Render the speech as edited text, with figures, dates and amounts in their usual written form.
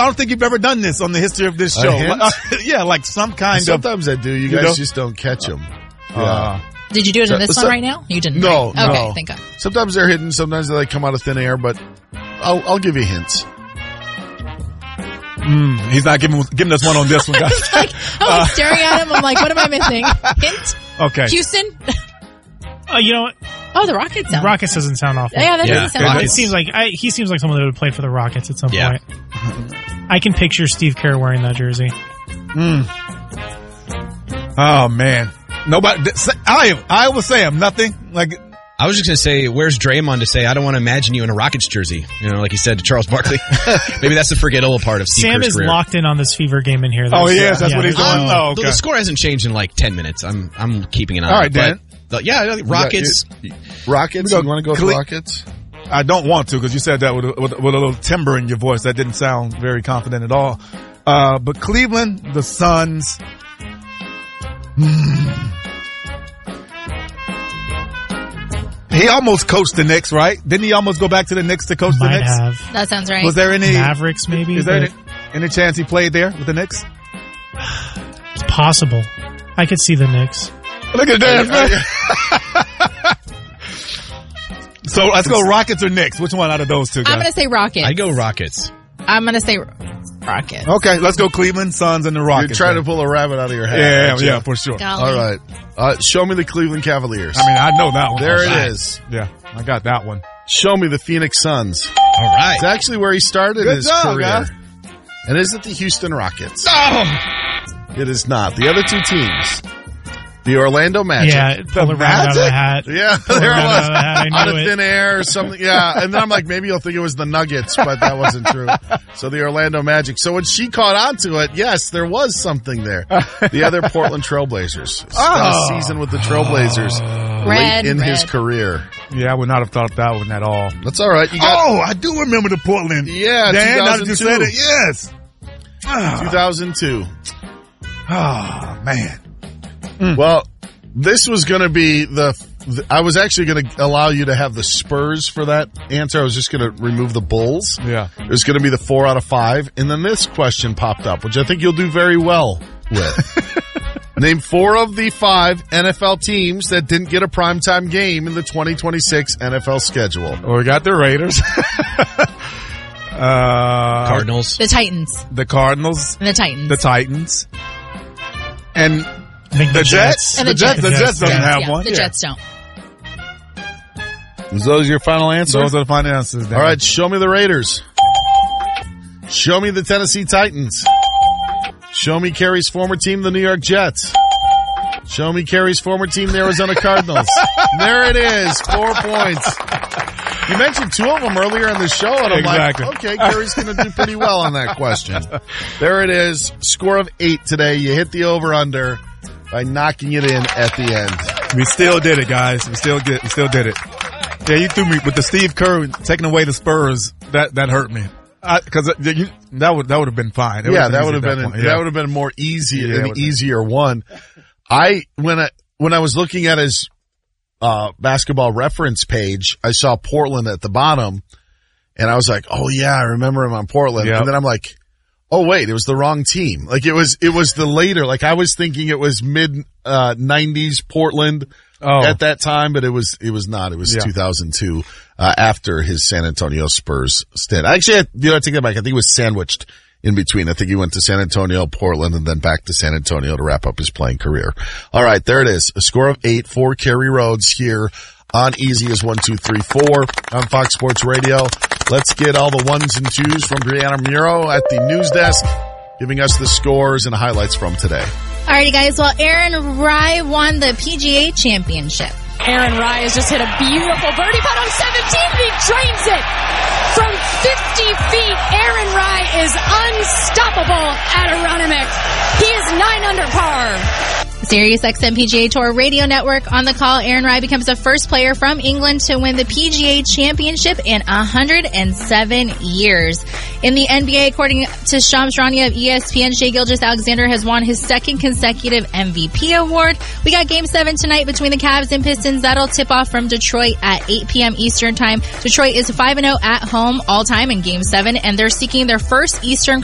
don't think you've ever done this on the history of this show. Yeah, like some kind Sometimes I do. You guys just don't catch them. Did you do it in this one right now? You didn't. No, right? no. Okay, thank God. Sometimes they're hidden. Sometimes they come out of thin air, but I'll give you hints. He's not giving us one on this one, guys. I'm staring at him. I'm like, what am I missing? Hint? Okay. Houston? You know what? Oh, the Rockets sound. Rockets doesn't sound awful. Yeah, that doesn't sound awful. It seems like he seems like someone that would play for the Rockets at some point. I can picture Steve Kerr wearing that jersey. Oh man, nobody. I will say him nothing. Like I was just gonna say, where's Draymond to say I don't want to imagine you in a Rockets jersey? You know, like he said to Charles Barkley. Maybe that's the forgettable part of Steve Sam Kerr's is career. locked in on this Fever game in here. That's what he's doing. Okay. The score hasn't changed in like 10 minutes. I'm keeping an eye. All right, Dan. Rockets. Rockets. You want to go with Rockets? I don't want to because you said that with a little timbre in your voice. That didn't sound very confident at all. But Cleveland, the Suns. He almost coached the Knicks, right? Didn't he almost go back to the Knicks to coach the Knicks? Have. That sounds right. Was there any Mavericks? Maybe. Is there any chance he played there with the Knicks? It's possible. I could see the Knicks. Look at that. So let's go Rockets or Knicks. Which one out of those two guys? I'm going to say Rockets. I go Rockets. I'm going to say Rockets. Okay, let's go Cleveland, Suns, and the Rockets. You're trying to pull a rabbit out of your hat. Yeah, for sure. Golly. All right. Show me the Cleveland Cavaliers. I mean, I know that one. There it is. Yeah, I got that one. Show me the Phoenix Suns. All right. It's actually where he started his career. Guys. And is it the Houston Rockets? Oh! It is not. The other two teams. The Orlando Magic. Yeah, pull the rabbit out of the hat. Yeah, there it was. Out of it. thin air or something. Yeah, and then I'm like, maybe you'll think it was the Nuggets, but that wasn't true. So the Orlando Magic. So when she caught on to it, yes, there was something there. The other Portland Trailblazers. Spent a season with the Trailblazers late in his career. Yeah, I would not have thought that one at all. That's all right. I do remember the Portland. Yeah, Dan, 2002. now that you said it, yes. 2002. Oh, man. Well, this was going to be I was actually going to allow you to have the Spurs for that answer. I was just going to remove the Bulls. Yeah. It was going to be the 4 out of 5. And then this question popped up, which I think you'll do very well with. Name 4 of the 5 NFL teams that didn't get a primetime game in the 2026 NFL schedule. Well, we got the Raiders. Cardinals. The Titans. The Cardinals. And the Titans. The Titans. And I think the Jets. And the Jets doesn't have one. The Jets don't. Is those your final answer? Those are the final answers. Dan. All right, show me the Raiders. Show me the Tennessee Titans. Show me Kerry's former team, the New York Jets. Show me Kerry's former team, the Arizona Cardinals. There it is, 4 points. You mentioned 2 of them earlier in the show, and I'm like, okay, Kerry's going to do pretty well on that question. There it is, score of 8 today. You hit the over-under by knocking it in at the end. We still did it, guys. We still did it. Yeah, you threw me with the Steve Kerr taking away the Spurs. That hurt me. Because that would have been fine. Yeah, that would have been more easy, an easier one. When I was looking at his basketball reference page, I saw Portland at the bottom, and I was like, "Oh yeah, I remember him on Portland." Yep. And then I'm like, "Oh wait, it was the wrong team." Like it was the later. Like I was thinking it was mid 90s Portland at that time, but it was not. It was 2002 after his San Antonio Spurs stint. Actually, I take that back. I think it was sandwiched in between. I think he went to San Antonio, Portland, and then back to San Antonio to wrap up his playing career. All right, there it is. A score of 8 for Kerry Rhodes here on Easy as 1, 2, 3, 4 on Fox Sports Radio. Let's get all the 1s and 2s from Brianna Muro at the news desk, giving us the scores and highlights from today. Alrighty, guys. Well, Aaron Rai won the PGA Championship. Aaron Rai has just hit a beautiful birdie putt on 17, and he drains it from 50 feet. Aaron Rai is unstoppable at Aronimink. He is 9 under par. Sirius XM PGA Tour Radio Network on the call. Aaron Rai becomes the first player from England to win the PGA Championship in 107 years. In the NBA, according to Shams Charania of ESPN, Shai Gilgeous-Alexander has won his 2nd consecutive MVP award. We got Game 7 tonight between the Cavs and Pistons. That'll tip off from Detroit at 8 p.m. Eastern Time. Detroit is 5-0 at home all time in Game 7, and they're seeking their first Eastern